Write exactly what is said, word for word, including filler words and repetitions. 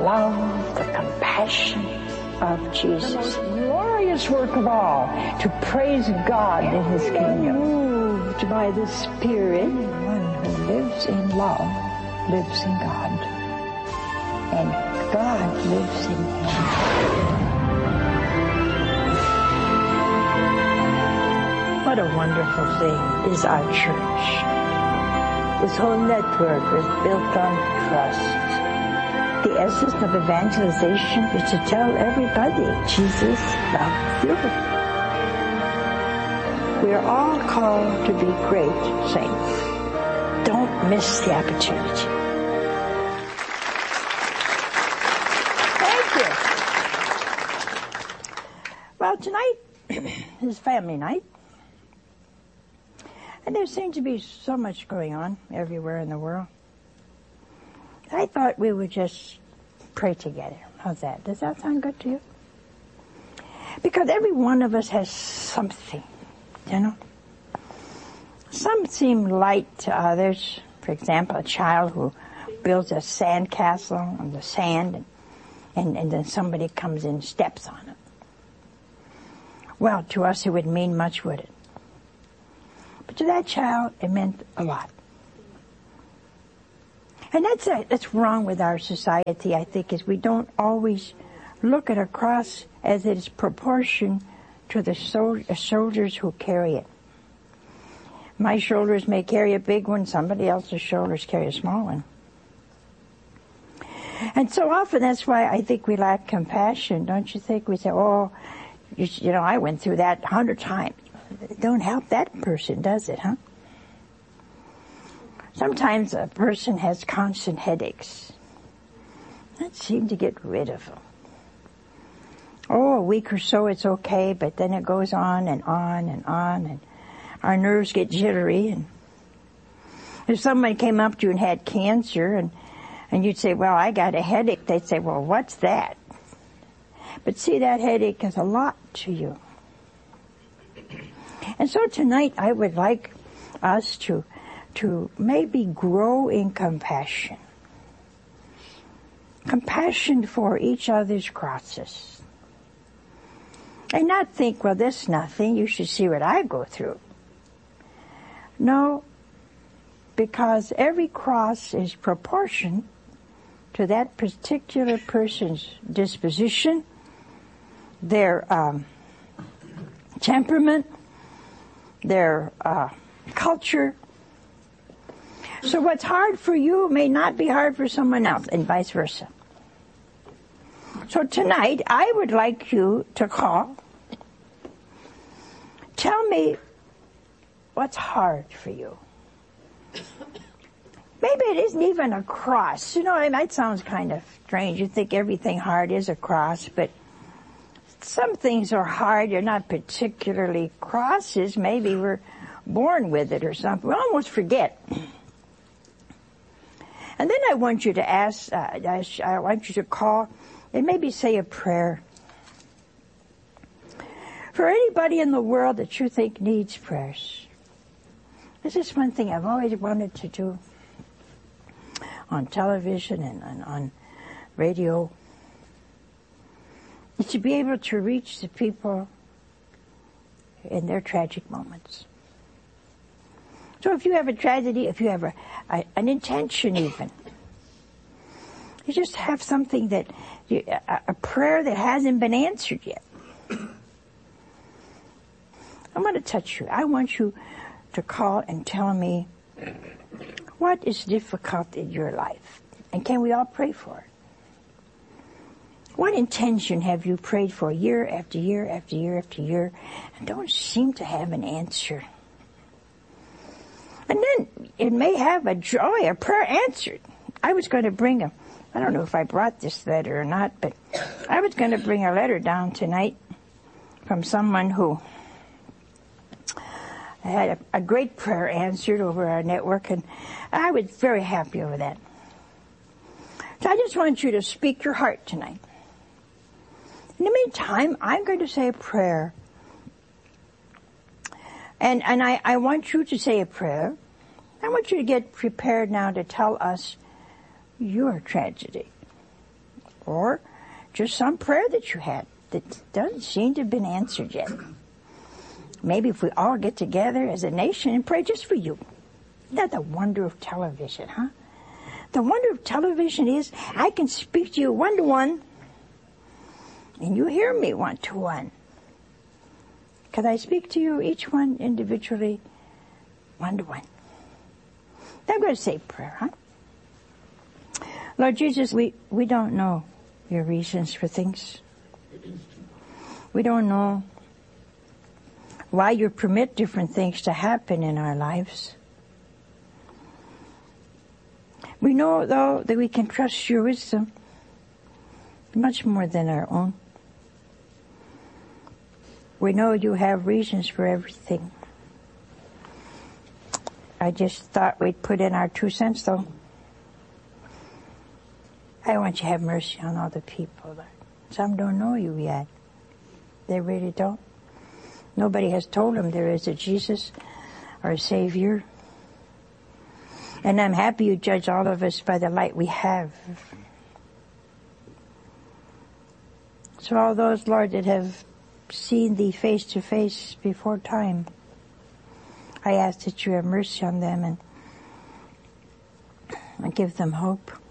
love, the compassion of Jesus. The most glorious work of all, to praise God in His kingdom. Moved by the Spirit, one who lives in love lives in God, and God lives in him. What a wonderful thing is our church. This whole network is built on trust. The essence of evangelization is to tell everybody Jesus loves you. We are all called to be great saints. Don't miss the opportunity. Thank you. Well, tonight is family night. And there seems to be so much going on everywhere in the world. I thought we would just pray together. How's that? Does that sound good to you? Because every one of us has something, you know. Some seem light to others. For example, a child who builds a sandcastle on the sand, and, and, and then somebody comes in and steps on it. Well, to us it would mean much, would it? But to that child, it meant a lot. And that's a, that's wrong with our society, I think, is we don't always look at a cross as it is proportioned to the sol- soldiers who carry it. My shoulders may carry a big one, somebody else's shoulders carry a small one. And so often that's why I think we lack compassion, don't you think? We say, oh, you, you know, I went through that a hundred times. It don't help that person, does it, huh? Sometimes a person has constant headaches. That seems to get rid of them. Oh, a week or so it's okay, but then it goes on and on and on, and our nerves get jittery. And if someone came up to you and had cancer, and, and you'd say, well, I got a headache, they'd say, well, what's that? But see, that headache is a lot to you. And so tonight I would like us to, to maybe grow in compassion. Compassion for each other's crosses. And not think, well, this is nothing, you should see what I go through. No, because every cross is proportioned to that particular person's disposition, their um, temperament, their uh, culture. So what's hard for you may not be hard for someone else, and vice versa. So tonight, I would like you to call. Tell me what's hard for you. Maybe it isn't even a cross. You know, that sounds kind of strange. You think everything hard is a cross, but some things are hard. They're not particularly crosses. Maybe we're born with it or something. We almost forget. And then I want you to ask, uh, I want you to call and maybe say a prayer for anybody in the world that you think needs prayers. This is one thing I've always wanted to do on television and, and on radio. Is to be able to reach the people in their tragic moments. So if you have a tragedy, if you have a, a, an intention even, you just have something that, you, a, a prayer that hasn't been answered yet. I'm going to touch you. I want you to call and tell me what is difficult in your life. And can we all pray for it? What intention have you prayed for year after year after year after year and don't seem to have an answer? And then it may have a joy, a prayer answered. I was going to bring a, I don't know if I brought this letter or not, but I was going to bring a letter down tonight from someone who had a, a great prayer answered over our network, and I was very happy over that. So I just want you to speak your heart tonight. In the meantime, I'm going to say a prayer. And and I, I want you to say a prayer. I want you to get prepared now to tell us your tragedy. or just some prayer that you had that doesn't seem to have been answered yet. Maybe if we all get together as a nation and pray just for you. Isn't that the wonder of television, huh? The wonder of television is I can speak to you one-to-one, and you hear me one-to-one. Because I speak to you, each one individually, one-to-one. Now I'm going to say prayer, huh? Lord Jesus, we, we don't know your reasons for things. We don't know why you permit different things to happen in our lives. We know, though, that we can trust your wisdom much more than our own. We know you have reasons for everything. I just thought we'd put in our two cents, though. I want you to have mercy on all the people. Some don't know you yet. They really don't. Nobody has told them there is a Jesus or a Savior. And I'm happy you judge all of us by the light we have. So all those, Lord, that have seen thee face to face before time, I ask that you have mercy on them and, and give them hope.